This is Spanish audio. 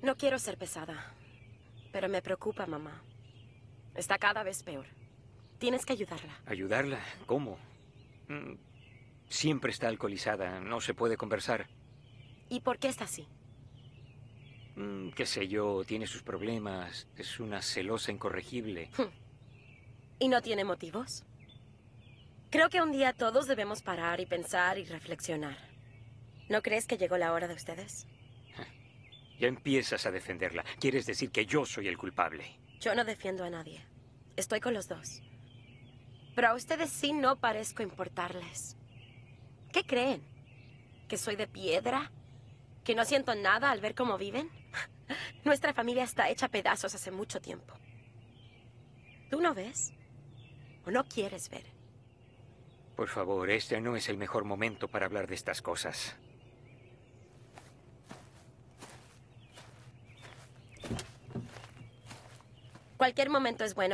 No quiero ser pesada, pero me preocupa, mamá. Está cada vez peor. Tienes que ayudarla. ¿Ayudarla? ¿Cómo? Siempre está alcoholizada, no se puede conversar. ¿Y por qué está así? Qué sé yo, tiene sus problemas, es una celosa incorregible. ¿Y no tiene motivos? Creo que un día todos debemos parar y pensar y reflexionar. ¿No crees que llegó la hora de ustedes? Ya empiezas a defenderla. ¿Quieres decir que yo soy el culpable? Yo no defiendo a nadie. Estoy con los dos. Pero a ustedes sí no parezco importarles. ¿Qué creen? ¿Que soy de piedra? ¿Que no siento nada al ver cómo viven? Nuestra familia está hecha a pedazos hace mucho tiempo. ¿Tú no ves? ¿O no quieres ver? Por favor, este no es el mejor momento para hablar de estas cosas. Cualquier momento es bueno.